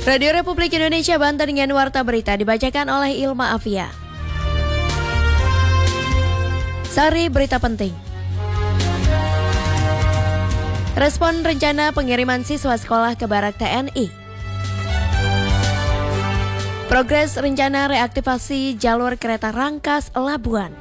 Radio Republik Indonesia Banten dengan Warta Berita dibacakan oleh Ilma Afia. Sari berita penting. Respon rencana pengiriman siswa sekolah ke Barak TNI. Progres rencana reaktivasi jalur kereta Rangkas Labuan.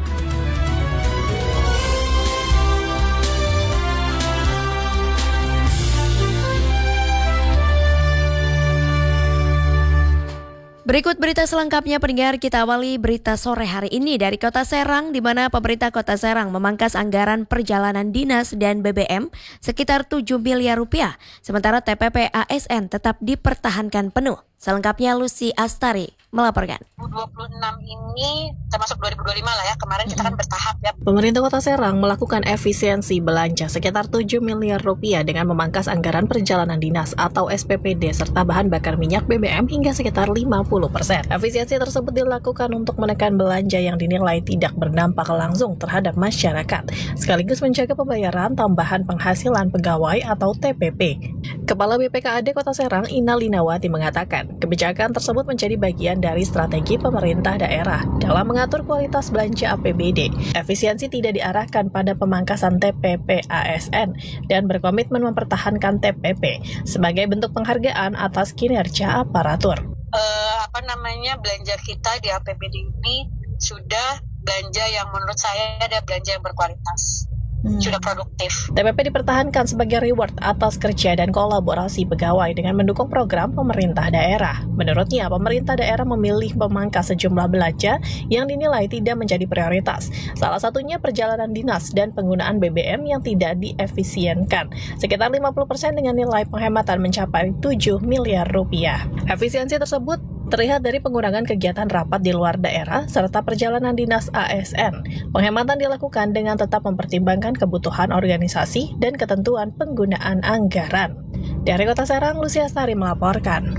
Berikut berita selengkapnya pendengar, kita awali berita sore hari ini dari Kota Serang, di mana pemerintah Kota Serang memangkas anggaran perjalanan dinas dan BBM sekitar 7 miliar rupiah, sementara TPP ASN tetap dipertahankan penuh. Selengkapnya Lucy Astari melaporkan. 2026 ini termasuk 2025 lah ya, kemarin kita kan bertahap ya. Pemerintah Kota Serang melakukan efisiensi belanja sekitar 7 miliar rupiah dengan memangkas anggaran perjalanan dinas atau SPPD serta bahan bakar minyak BBM hingga sekitar 50%. Efisiensi tersebut dilakukan untuk menekan belanja yang dinilai tidak berdampak langsung terhadap masyarakat, sekaligus menjaga pembayaran tambahan penghasilan pegawai atau TPP. Kepala BPKAD Kota Serang, Ina Linawati mengatakan, kebijakan tersebut menjadi bagian dari strategi pemerintah daerah dalam mengatur kualitas belanja APBD. Efisiensi tidak diarahkan pada pemangkasan TPP ASN dan berkomitmen mempertahankan TPP sebagai bentuk penghargaan atas kinerja aparatur. Belanja kita di APBD ini sudah belanja yang menurut saya ada belanja yang berkualitas. Sudah produktif. TPP dipertahankan sebagai reward atas kerja dan kolaborasi pegawai dengan mendukung program pemerintah daerah. Menurutnya, pemerintah daerah memilih memangkas sejumlah belanja yang dinilai tidak menjadi prioritas. Salah satunya perjalanan dinas dan penggunaan BBM yang tidak diefisienkan. Sekitar 50% dengan nilai penghematan mencapai 7 miliar rupiah. Efisiensi tersebut terlihat dari pengurangan kegiatan rapat di luar daerah serta perjalanan dinas ASN. Penghematan dilakukan dengan tetap mempertimbangkan kebutuhan organisasi dan ketentuan penggunaan anggaran. Dari Kota Serang, Lucy Astari melaporkan.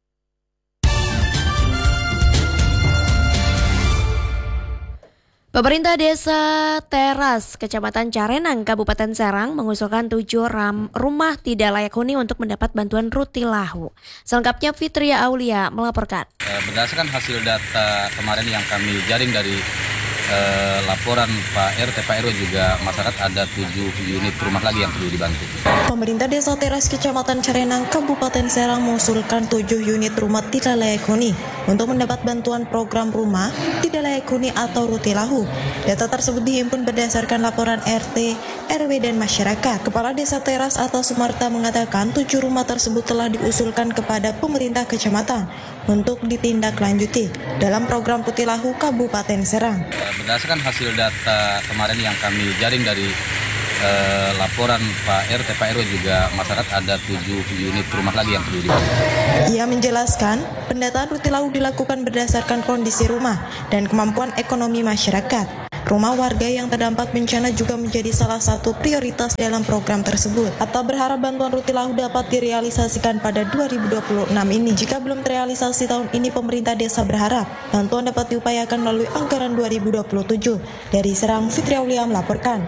Pemerintah Desa Teras, Kecamatan Carenang, Kabupaten Serang mengusulkan 7 rumah tidak layak huni untuk mendapat bantuan Rutilahu. Selengkapnya Fitria Aulia melaporkan. Berdasarkan hasil data kemarin yang kami jaring dari laporan Pak RT, Pak RW juga masyarakat, ada 7 unit rumah lagi yang perlu dibantu. Pemerintah Desa Teras Kecamatan Carenang Kabupaten Serang mengusulkan 7 unit rumah tidak layak huni untuk mendapat bantuan program rumah tidak layak huni atau Rutilahu. Data tersebut dihimpun berdasarkan laporan RT, RW dan masyarakat. Kepala Desa Teras atau Sumarta mengatakan 7 rumah tersebut telah diusulkan kepada pemerintah kecamatan untuk ditindaklanjuti dalam program Rutilahu Kabupaten Serang. Berdasarkan hasil data kemarin yang kami jaring dari laporan Pak RT, Pak RW juga masyarakat, ada 7 unit rumah lagi yang perlu dibantu. Ia menjelaskan pendataan Rutilahu dilakukan berdasarkan kondisi rumah dan kemampuan ekonomi masyarakat. Rumah warga yang terdampak bencana juga menjadi salah satu prioritas dalam program tersebut. Atta berharap bantuan Rutilahu dapat direalisasikan pada 2026 ini. Jika belum terrealisasi tahun ini, pemerintah desa berharap bantuan dapat diupayakan melalui anggaran 2027. Dari Serang, Fitria Aulia melaporkan.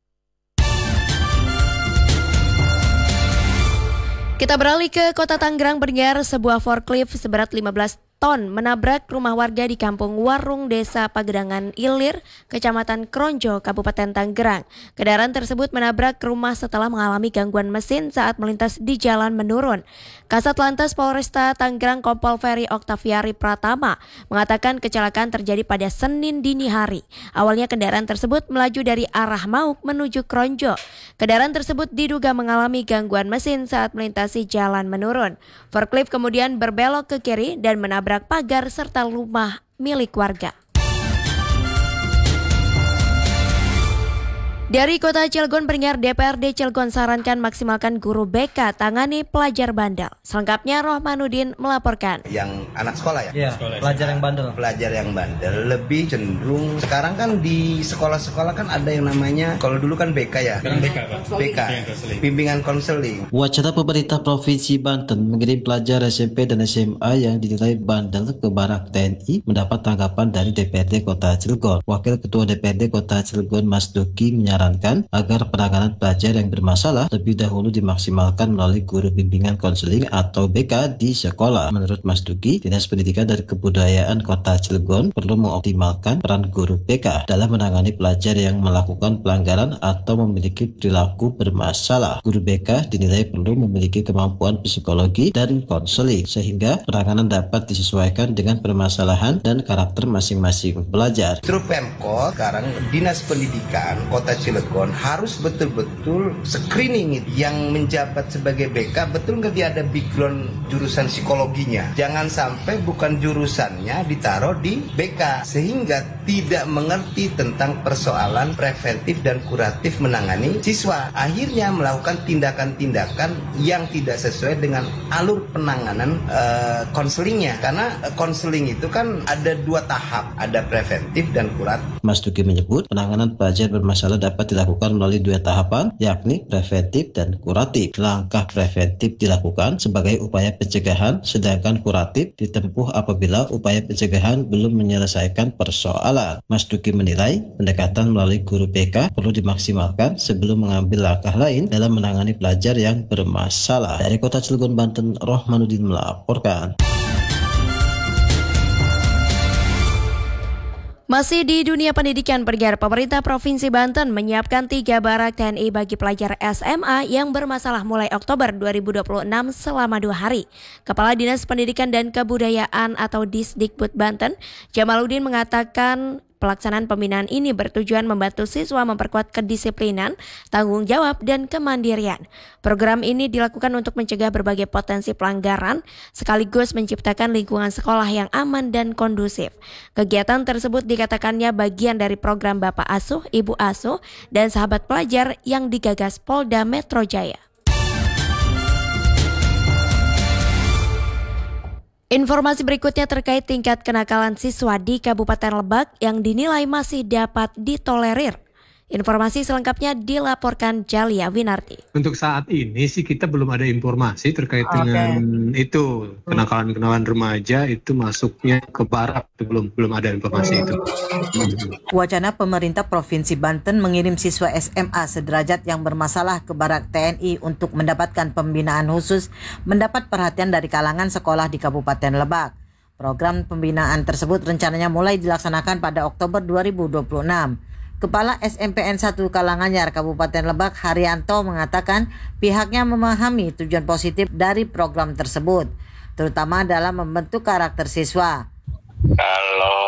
Kita beralih ke Kota Tangerang, pendengar. Sebuah forklift seberat 15 ton menabrak rumah warga di Kampung Warung, Desa Pagedangan Ilir, Kecamatan Kronjo, Kabupaten Tangerang. Kendaraan tersebut menabrak rumah setelah mengalami gangguan mesin saat melintas di jalan menurun. Kasat Lantas Polresta Tangerang Kompol Ferry Oktaviari Pratama mengatakan kecelakaan terjadi pada Senin dini hari. Awalnya kendaraan tersebut melaju dari arah Mauk menuju Kronjo. Kendaraan tersebut diduga mengalami gangguan mesin saat melintasi jalan menurun. Forklift kemudian berbelok ke kiri dan menabrak pagar serta rumah milik warga. Dari Kota Cilegon, pendengar, DPRD Cilegon sarankan maksimalkan guru BK tangani pelajar bandel. Selengkapnya Rohmanuddin melaporkan. Yang anak sekolah ya? Iya, pelajar yang bandel. Pelajar yang bandel lebih cenderung, sekarang kan di sekolah-sekolah kan ada yang namanya, kalau dulu kan BK ya? BK, Pak. BK, bimbingan konseling. Wacana pemerintah Provinsi Banten mengirim pelajar SMP dan SMA yang dinilai bandel ke Barak TNI mendapat tanggapan dari DPRD Kota Cilegon. Wakil Ketua DPRD Kota Cilegon Mas Duki menyarankan menyarankan agar penanganan pelajar yang bermasalah lebih dahulu dimaksimalkan melalui guru bimbingan konseling atau BK di sekolah. Menurut Mas Duki, Dinas Pendidikan dan Kebudayaan Kota Cilegon perlu mengoptimalkan peran guru BK dalam menangani pelajar yang melakukan pelanggaran atau memiliki perilaku bermasalah. Guru BK dinilai perlu memiliki kemampuan psikologi dan konseling sehingga penanganan dapat disesuaikan dengan permasalahan dan karakter masing-masing pelajar. Terus Pemkot sekarang Dinas Pendidikan Kota Cilegon harus betul-betul screening yang menjabat sebagai BK, betul nggak dia ada background jurusan psikologinya. Jangan sampai bukan jurusannya ditaruh di BK sehingga tidak mengerti tentang persoalan preventif dan kuratif menangani siswa. Akhirnya melakukan tindakan-tindakan yang tidak sesuai dengan alur penanganan konselingnya. Karena konseling itu kan ada 2 tahap, ada preventif dan kuratif. Mas Duki menyebut penanganan pelajar bermasalah dapat dilakukan melalui 2 tahapan, yakni preventif dan kuratif. Langkah preventif dilakukan sebagai upaya pencegahan, sedangkan kuratif ditempuh apabila upaya pencegahan belum menyelesaikan persoalan. Mas Duki menilai pendekatan melalui guru BK perlu dimaksimalkan sebelum mengambil langkah lain dalam menangani pelajar yang bermasalah. Dari Kota Cilegon, Banten, Rohmanuddin melaporkan. Masih di dunia pendidikan, pemerintah Provinsi Banten menyiapkan 3 barak TNI bagi pelajar SMA yang bermasalah mulai Oktober 2026 selama 2 hari. Kepala Dinas Pendidikan dan Kebudayaan atau Disdikbud Banten, Jamaluddin mengatakan pelaksanaan pembinaan ini bertujuan membantu siswa memperkuat kedisiplinan, tanggung jawab, dan kemandirian. Program ini dilakukan untuk mencegah berbagai potensi pelanggaran, sekaligus menciptakan lingkungan sekolah yang aman dan kondusif. Kegiatan tersebut dikatakannya bagian dari program Bapak Asuh, Ibu Asuh, dan Sahabat Pelajar yang digagas Polda Metro Jaya. Informasi berikutnya terkait tingkat kenakalan siswa di Kabupaten Lebak yang dinilai masih dapat ditolerir. Informasi selengkapnya dilaporkan Jalia Winarti. Untuk saat ini sih kita belum ada informasi terkait dengan itu. Kenakalan remaja itu masuknya ke barak, belum ada informasi itu. Wacana pemerintah Provinsi Banten mengirim siswa SMA sederajat yang bermasalah ke barak TNI untuk mendapatkan pembinaan khusus mendapat perhatian dari kalangan sekolah di Kabupaten Lebak. Program pembinaan tersebut rencananya mulai dilaksanakan pada Oktober 2026. Kepala SMPN 1 Kalanganyar Kabupaten Lebak Haryanto mengatakan pihaknya memahami tujuan positif dari program tersebut, terutama dalam membentuk karakter siswa. Kalau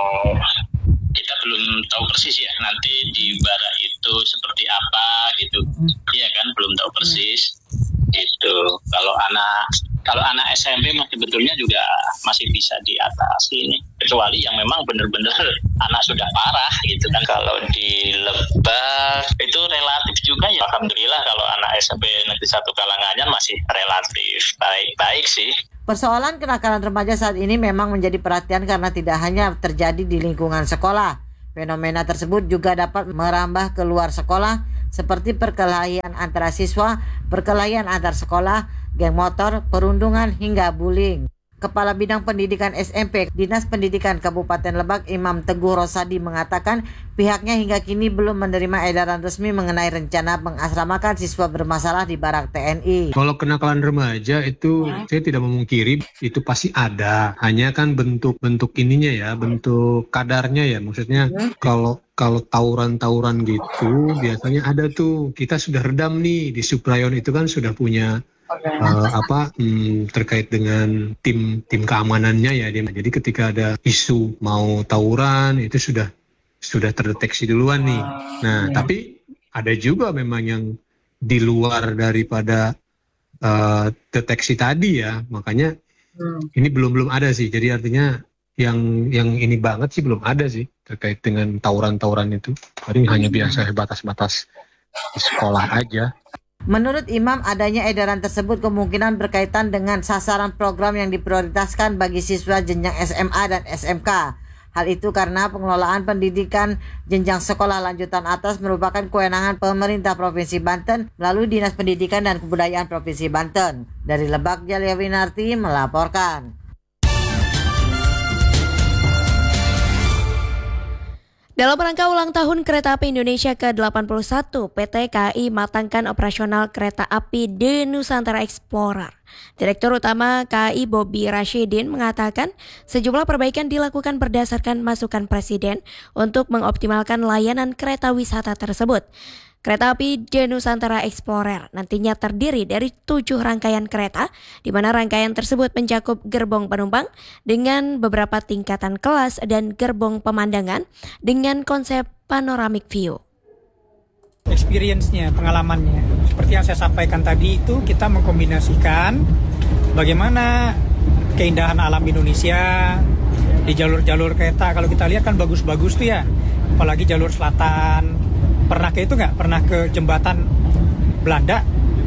kita belum tahu persis ya nanti di barak itu seperti apa gitu, iya kan belum tahu persis gitu. Kalau anak SMP sebetulnya juga masih bisa diatasi nih, kecuali yang memang benar-benar anak sudah parah gitu kan. Kalau di Lebak itu relatif juga ya, alhamdulillah kalau anak SMP Negeri 1 Kalanganyar masih relatif baik-baik sih. Persoalan kenakalan remaja saat ini memang menjadi perhatian karena tidak hanya terjadi di lingkungan sekolah. Fenomena tersebut juga dapat merambah keluar sekolah seperti perkelahian antara siswa, perkelahian antar sekolah, geng motor, perundungan hingga bullying. Kepala Bidang Pendidikan SMP Dinas Pendidikan Kabupaten Lebak Imam Teguh Rosadi mengatakan pihaknya hingga kini belum menerima edaran resmi mengenai rencana mengasramakan siswa bermasalah di barak TNI. Kalau kenakalan remaja itu saya tidak memungkiri itu pasti ada, hanya kan bentuk ininya ya, bentuk kadarnya ya, maksudnya kalau tawuran gitu biasanya ada tuh, kita sudah redam nih di Suprayon itu kan sudah punya terkait dengan tim keamanannya ya. Jadi ketika ada isu mau tawuran itu sudah terdeteksi duluan nih. Nah, tapi ada juga memang yang di luar daripada deteksi tadi ya. Makanya ini belum ada sih. Jadi artinya yang ini banget sih belum ada sih terkait dengan tawuran itu. Jadi hanya biasa batas-batas di sekolah aja. Menurut Imam, adanya edaran tersebut kemungkinan berkaitan dengan sasaran program yang diprioritaskan bagi siswa jenjang SMA dan SMK. Hal itu karena pengelolaan pendidikan jenjang sekolah lanjutan atas merupakan kewenangan pemerintah Provinsi Banten melalui Dinas Pendidikan dan Kebudayaan Provinsi Banten. Dari Lebak, Jalia Winarti melaporkan. Dalam rangka ulang tahun Kereta Api Indonesia ke-81, PT KAI matangkan operasional Kereta Api The Nusantara Explorer. Direktur Utama KAI Bobi Rashidin mengatakan sejumlah perbaikan dilakukan berdasarkan masukan Presiden untuk mengoptimalkan layanan kereta wisata tersebut. Kereta api The Nusantara Explorer nantinya terdiri dari 7 rangkaian kereta, di mana rangkaian tersebut mencakup gerbong penumpang dengan beberapa tingkatan kelas dan gerbong pemandangan dengan konsep panoramic view. Experience-nya, pengalamannya, seperti yang saya sampaikan tadi itu kita mengkombinasikan bagaimana keindahan alam Indonesia di jalur-jalur kereta. Kalau kita lihat kan bagus-bagus tuh ya, apalagi jalur selatan. Pernah ke itu nggak? Pernah ke jembatan Belanda,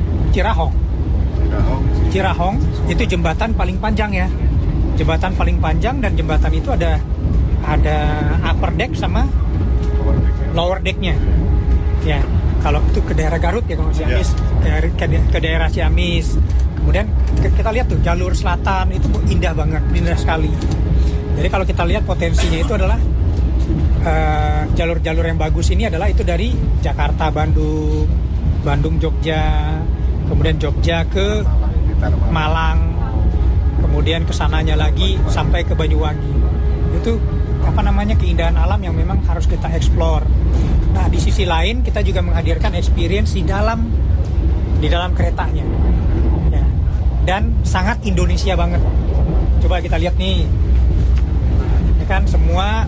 Cirahong itu jembatan paling panjang ya. Jembatan paling panjang dan jembatan itu ada upper deck sama lower decknya. Ya, kalau itu ke daerah Garut ya, kalau Ciamis, ke daerah Ciamis. Kemudian kita lihat tuh jalur selatan itu indah banget, indah sekali. Jadi kalau kita lihat potensinya itu adalah jalur-jalur yang bagus ini adalah itu dari Jakarta, Bandung, Jogja, kemudian Jogja ke Malang, kemudian kesananya lagi sampai ke Banyuwangi. Itu keindahan alam yang memang harus kita explore. Nah, di sisi lain kita juga menghadirkan experience di dalam keretanya. Ya. Dan sangat Indonesia banget. Coba kita lihat nih. Ya kan semua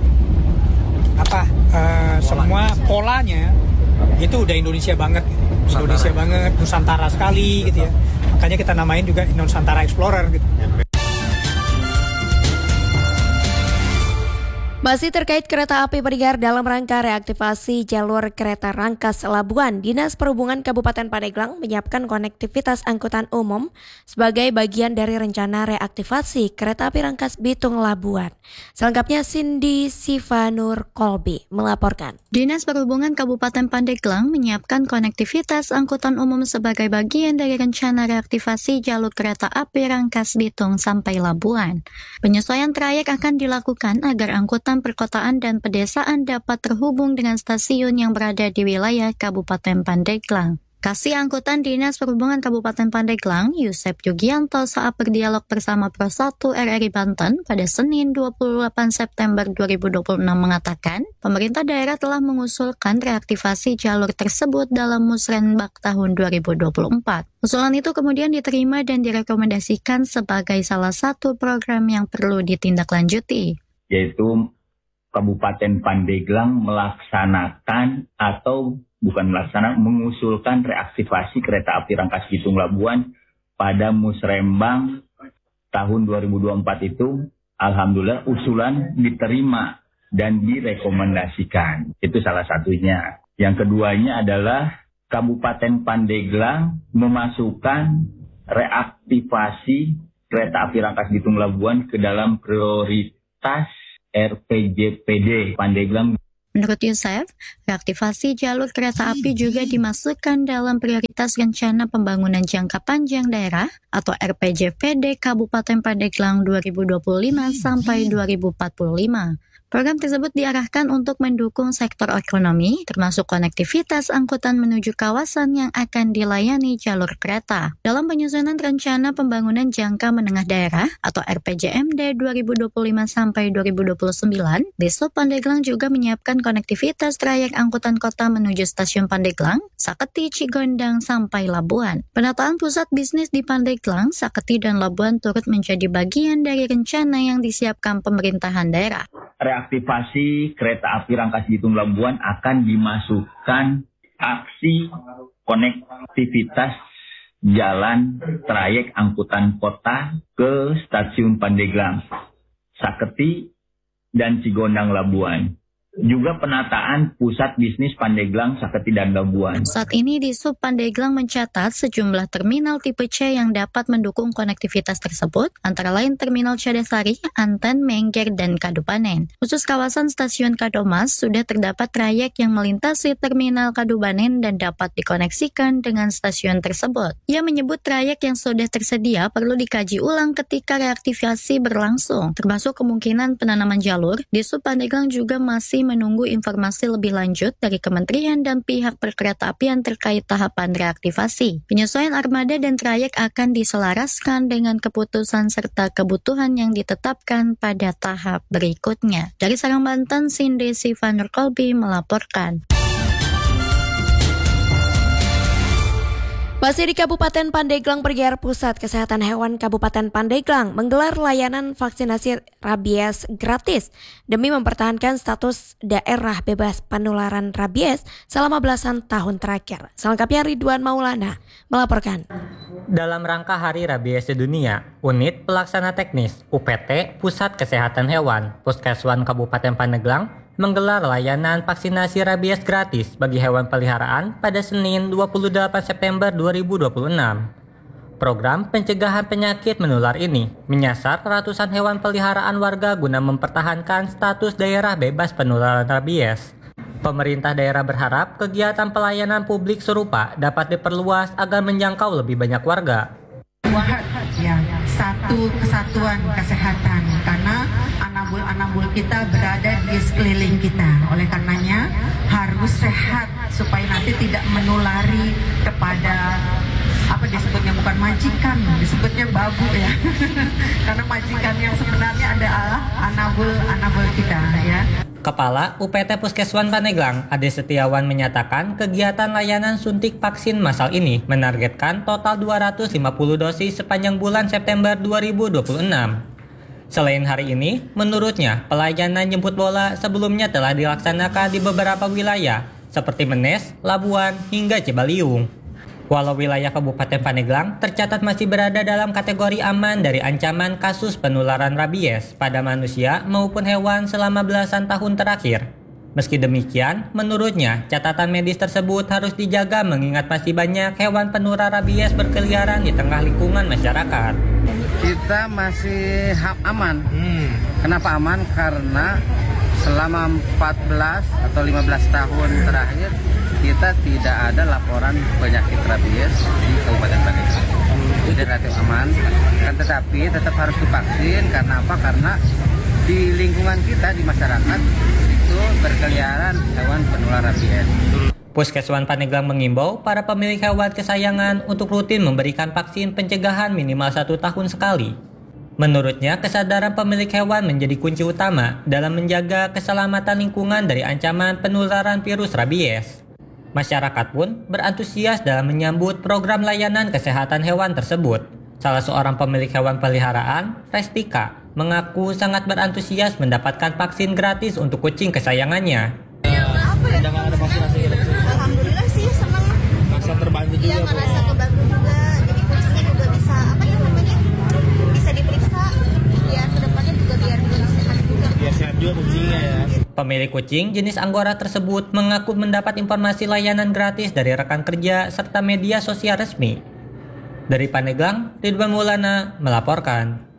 semua polanya itu udah Indonesia banget gitu. Indonesia banget, Nusantara sekali gitu ya. Makanya kita namain juga Nusantara Explorer gitu. Masih terkait kereta api Pendengar, dalam rangka reaktivasi jalur kereta Rangkas Labuan, Dinas Perhubungan Kabupaten Pandeglang menyiapkan konektivitas angkutan umum sebagai bagian dari rencana reaktivasi kereta api Rangkas Bitung Labuan. Selengkapnya Cindy Sivanur Kolbi melaporkan. Dinas Perhubungan Kabupaten Pandeglang menyiapkan konektivitas angkutan umum sebagai bagian dari rencana reaktivasi jalur kereta api Rangkas Bitung sampai Labuan. Penyesuaian trayek akan dilakukan agar angkutan perkotaan dan pedesaan dapat terhubung dengan stasiun yang berada di wilayah Kabupaten Pandeglang. Kasih Angkutan Dinas Perhubungan Kabupaten Pandeglang, Yusep Yugianto saat berdialog bersama Pro 1 RRI Banten pada Senin 28 September 2026 mengatakan, pemerintah daerah telah mengusulkan reaktivasi jalur tersebut dalam Musrenbak tahun 2024. Usulan itu kemudian diterima dan direkomendasikan sebagai salah satu program yang perlu ditindaklanjuti. Yaitu Kabupaten Pandeglang melaksanakan atau mengusulkan reaktivasi kereta api Rangkas Bitung Labuan pada Musrembang tahun 2024 itu, alhamdulillah usulan diterima dan direkomendasikan. Itu salah satunya. Yang keduanya adalah Kabupaten Pandeglang memasukkan reaktivasi kereta api Rangkas Bitung Labuan ke dalam prioritas RPJPD Pandeglang. Menurut Yusef, reaktivasi jalur kereta api juga dimasukkan dalam prioritas rencana pembangunan jangka panjang daerah atau RPJPD Kabupaten Pandeglang 2025 sampai 2045. Program tersebut diarahkan untuk mendukung sektor ekonomi, termasuk konektivitas angkutan menuju kawasan yang akan dilayani jalur kereta. Dalam penyusunan rencana pembangunan jangka menengah daerah atau RPJMD 2025 sampai 2029, Disub Pandeglang juga menyiapkan konektivitas trayek angkutan kota menuju stasiun Pandeglang, Saketi, Cigondang sampai Labuan. Penataan pusat bisnis di Pandeglang, Saketi dan Labuan turut menjadi bagian dari rencana yang disiapkan pemerintahan daerah. Reaktivasi kereta api Rangkas Bitung Labuan akan dimasukkan aksi konektivitas jalan trayek angkutan kota ke stasiun Pandeglang, Saketi, dan Cigondang Labuan. Juga penataan pusat bisnis Pandeglang, Saketi, dan Labuan. Saat ini di Sub Pandeglang mencatat sejumlah terminal tipe C yang dapat mendukung konektivitas tersebut, antara lain Terminal Cadasari, Anten, Mengger, dan Kadupanen. Khusus kawasan Stasiun Kadomas sudah terdapat trayek yang melintasi Terminal Kadupanen dan dapat dikoneksikan dengan stasiun tersebut. Ia menyebut trayek yang sudah tersedia perlu dikaji ulang ketika reaktivasi berlangsung, termasuk kemungkinan penanaman jalur. Di Sub Pandeglang juga masih masih menunggu informasi lebih lanjut dari kementerian dan pihak perkeretaapian terkait tahapan reaktivasi. Penyesuaian armada dan trayek akan diselaraskan dengan keputusan serta kebutuhan yang ditetapkan pada tahap berikutnya. Dari Serang, Banten, Cindy Sivanur Kolbi melaporkan. Masih di Kabupaten Pandeglang, Brigade Pusat Kesehatan Hewan Kabupaten Pandeglang menggelar layanan vaksinasi rabies gratis demi mempertahankan status daerah bebas penularan rabies selama belasan tahun terakhir. Selengkapnya Ridwan Maulana melaporkan. Dalam rangka Hari Rabies Sedunia, Unit Pelaksana Teknis UPT Pusat Kesehatan Hewan Puskeswan Kabupaten Pandeglang menggelar layanan vaksinasi rabies gratis bagi hewan peliharaan pada Senin 28 September 2026. Program pencegahan penyakit menular ini menyasar ratusan hewan peliharaan warga guna mempertahankan status daerah bebas penularan rabies. Pemerintah daerah berharap kegiatan pelayanan publik serupa dapat diperluas agar menjangkau lebih banyak warga. Satu kesatuan kesehatan karena anabul-anabul kita berada di sekeliling kita. Oleh karenanya harus sehat supaya nanti tidak menulari kepada apa disebutnya, bukan majikan, disebutnya babu ya. Karena majikan yang sebenarnya adalah anabul kita ya. Kepala UPT Puskeswan Pandeglang, Ade Setiawan menyatakan kegiatan layanan suntik vaksin massal ini menargetkan total 250 dosis sepanjang bulan September 2026. Selain hari ini, menurutnya pelayanan jemput bola sebelumnya telah dilaksanakan di beberapa wilayah seperti Menes, Labuan, hingga Cibaliung. Walau wilayah Kabupaten Pandeglang tercatat masih berada dalam kategori aman dari ancaman kasus penularan rabies pada manusia maupun hewan selama belasan tahun terakhir. Meski demikian, menurutnya catatan medis tersebut harus dijaga mengingat masih banyak hewan penular rabies berkeliaran di tengah lingkungan masyarakat. Kita masih aman. Kenapa aman? Karena selama 14 atau 15 tahun terakhir kita tidak ada laporan penyakit rabies di Kabupaten Pandeglang. Jadi relatif aman. Kan tetapi tetap harus divaksin karena apa? Karena di lingkungan kita, di masyarakat itu berkeliaran hewan penular rabies. Puskeswan Pandeglang mengimbau para pemilik hewan kesayangan untuk rutin memberikan vaksin pencegahan minimal 1 tahun sekali. Menurutnya, kesadaran pemilik hewan menjadi kunci utama dalam menjaga keselamatan lingkungan dari ancaman penularan virus rabies. Masyarakat pun berantusias dalam menyambut program layanan kesehatan hewan tersebut. Salah seorang pemilik hewan peliharaan, Restika, mengaku sangat berantusias mendapatkan vaksin gratis untuk kucing kesayangannya. Alhamdulillah sih, senang. Merasa terbantu juga. Iya, merasa kebantu juga. Jadi kucingnya juga bisa bisa diperiksa. Biar kedepannya juga biar sehat juga. Biar sehat juga kucingnya ya. Pemilik kucing jenis Anggora tersebut mengaku mendapat informasi layanan gratis dari rekan kerja serta media sosial resmi. Dari Pandeglang, Ridwan Maulana melaporkan.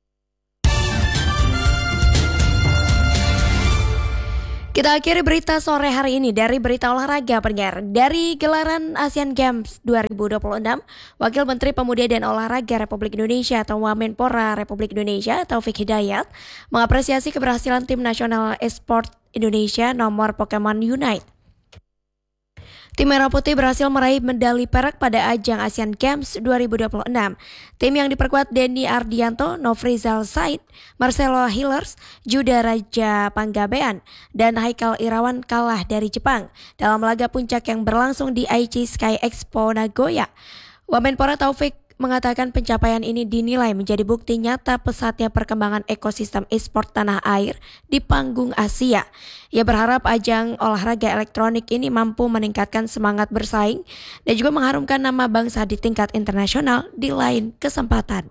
Kita akhiri berita sore hari ini dari berita olahraga pendengar. Dari gelaran Asian Games 2026, Wakil Menteri Pemuda dan Olahraga Republik Indonesia atau Wamenpora Republik Indonesia Taufik Hidayat mengapresiasi keberhasilan tim nasional e-sport Indonesia nomor Pokemon Unite. Tim Merah Putih berhasil meraih medali perak pada ajang Asian Games 2026. Tim yang diperkuat Denny Ardianto, Nofrizal Said, Marcelo Hillers, Juda Raja Panggabean, dan Haikal Irawan kalah dari Jepang dalam laga puncak yang berlangsung di Aichi Sky Expo Nagoya. Wamenpora Taufik mengatakan pencapaian ini dinilai menjadi bukti nyata pesatnya perkembangan ekosistem e-sport tanah air di panggung Asia. Ia berharap ajang olahraga elektronik ini mampu meningkatkan semangat bersaing dan juga mengharumkan nama bangsa di tingkat internasional di lain kesempatan.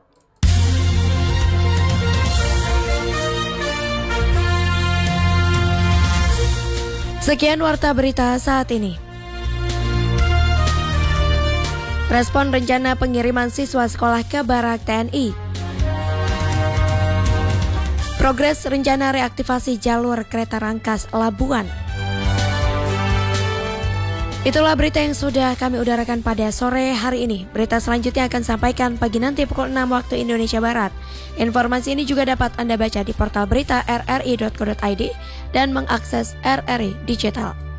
Sekian warta berita saat ini. Respon rencana pengiriman siswa sekolah ke Barak TNI. Progres rencana reaktivasi jalur kereta Rangkas Labuan. Itulah berita yang sudah kami udarakan pada sore hari ini. Berita selanjutnya akan sampaikan pagi nanti pukul 6 waktu Indonesia Barat. Informasi ini juga dapat Anda baca di portal berita rri.co.id dan mengakses RRI Digital.